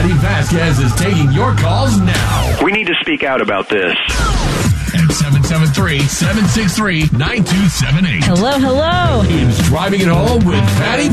Patty Vasquez is taking your calls now. We need to speak out about this. At 773-763-9278. Hello. It's Driving It Home with Patty